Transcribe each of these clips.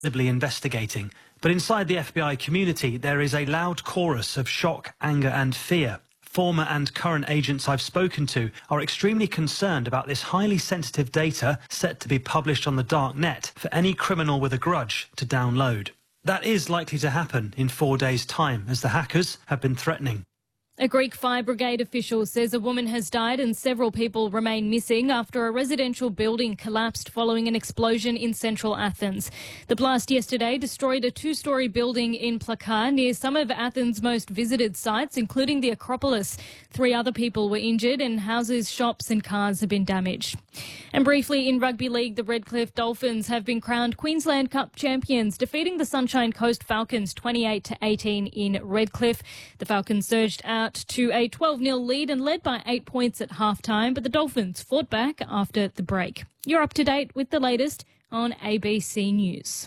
investigating. But inside the FBI community, there is a loud chorus of shock, anger and fear. Former and current agents I've spoken to are extremely concerned about this highly sensitive data set to be published on the dark net for any criminal with a grudge to download. That is likely to happen in 4 days' time, as the hackers have been threatening. A Greek fire brigade official says a woman has died and several people remain missing after a residential building collapsed following an explosion in central Athens. The blast yesterday destroyed a two-storey building in Plaka near some of Athens' most visited sites, including the Acropolis. 3 other people were injured and houses, shops and cars have been damaged. And briefly, in rugby league, the Redcliffe Dolphins have been crowned Queensland Cup champions, defeating the Sunshine Coast Falcons 28-18 in Redcliffe. The Falcons surged out to a 12-0 lead and led by 8 points at half-time, but the Dolphins fought back after the break. You're up to date with the latest on ABC News.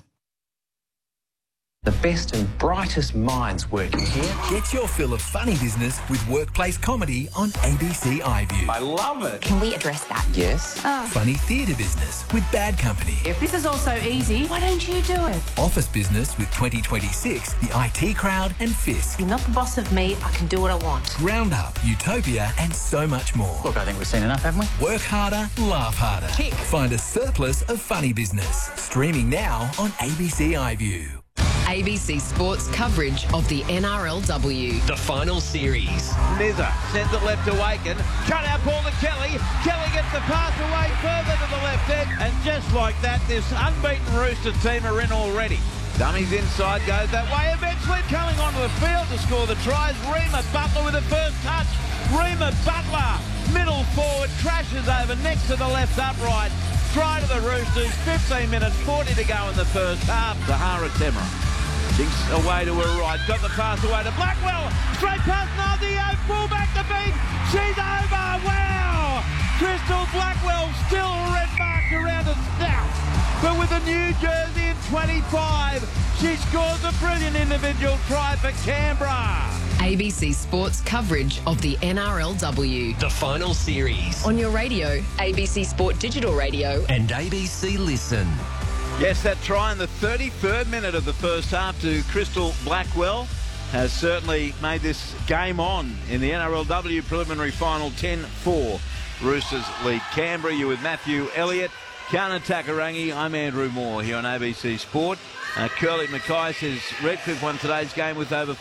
The best and brightest minds working here. Get your fill of funny business with workplace comedy on ABC iView. I love it. Can we address that? Yes. Funny theatre business with Bad Company. If this is all so easy, why don't you do it? Office business with 2026, the IT Crowd and Fisk. You're not the boss of me. I can do what I want. Roundup, Utopia and so much more. Look, I think we've seen enough, haven't we? Work harder, laugh harder. Kick. Find a surplus of funny business. Streaming now on ABC iView. ABC Sports coverage of the NRLW. The final series. Nizza sends it left to Waken. Cut out ball to Kelly. Kelly gets the pass away further to the left end. And just like that, this unbeaten Rooster team are in already. Dummies inside, goes that way. Eventually coming onto the field to score the tries. Reema Butler with the first touch. Reema Butler, middle forward, crashes over next to the left upright. Try to the Roosters. 15 minutes, 40 to go in the first half. Zahara Temra. Jinks away to her right, got the pass away to Blackwell, straight past Nadio, full back to beat, she's over, wow! Crystal Blackwell still red marked around her snout, but with a new jersey in 25, she scores a brilliant individual try for Canberra. ABC Sports coverage of the NRLW. The final series. On your radio, ABC Sport Digital Radio. And ABC Listen. Yes, that try in the 33rd minute of the first half to Crystal Blackwell has certainly made this game on in the NRLW preliminary final. 10-4 Roosters lead Canberra. You with Matthew Elliott, Kiana Takarangi. I'm Andrew Moore here on ABC Sport. Curly Mackay says Redcliffe won today's game with over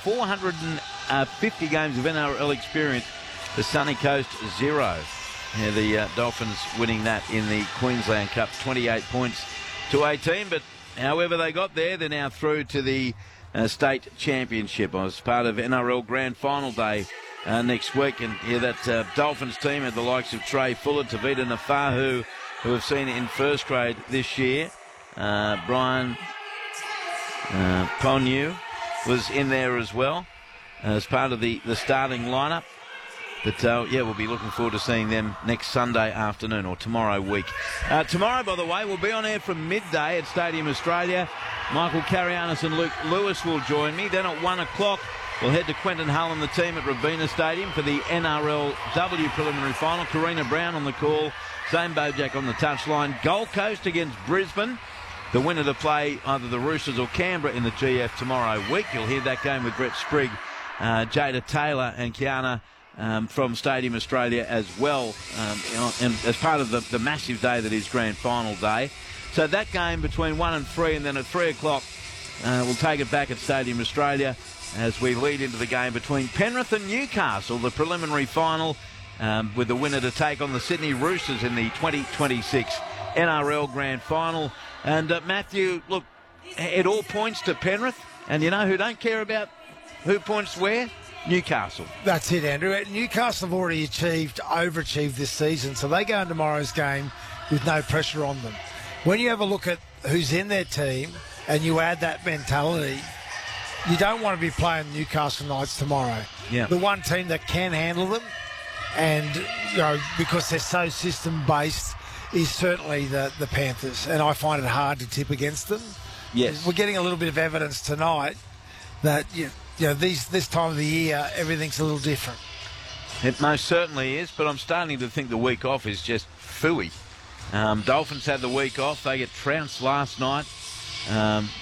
450 games of NRL experience. The Sunny Coast 0. Yeah, the Dolphins winning that in the Queensland Cup, 28 points to 18, but however they got there, they're now through to the state championship. I was part of NRL Grand Final Day next week, and yeah, that Dolphins team had the likes of Trey Fuller, Tavita Nafahu, who have seen it in first grade this year. Brian Ponyu was in there as well as part of the starting lineup. But, yeah, we'll be looking forward to seeing them next Sunday afternoon or tomorrow week. Tomorrow, by the way, we'll be on air from midday at Stadium Australia. Michael Carianis and Luke Lewis will join me. Then at 1 o'clock, we'll head to Quentin Hull and the team at Robina Stadium for the NRLW preliminary final. Karina Brown on the call, Zane Bojack on the touchline. Gold Coast against Brisbane. The winner to play either the Roosters or Canberra in the GF tomorrow week. You'll hear that game with Brett Sprigg, Jada Taylor and Kiana from Stadium Australia as well, and as part of the massive day that is Grand Final Day. So that game between 1 and 3, and then at 3 o'clock we'll take it back at Stadium Australia as we lead into the game between Penrith and Newcastle, the preliminary final, with the winner to take on the Sydney Roosters in the 2026 NRL Grand Final. And Matthew, look, it all points to Penrith, and you know who don't care about who points where? Newcastle. That's it, Andrew. Newcastle have already overachieved this season, so they go in tomorrow's game with no pressure on them. When you have a look at who's in their team and you add that mentality, you don't want to be playing Newcastle Knights tomorrow. Yeah. The one team that can handle them, and you know, because they're so system-based, is certainly the Panthers, and I find it hard to tip against them. Yes. We're getting a little bit of evidence tonight that this time of the year, everything's a little different. It most certainly is, but I'm starting to think the week off is just phooey. Dolphins had the week off. They get trounced last night.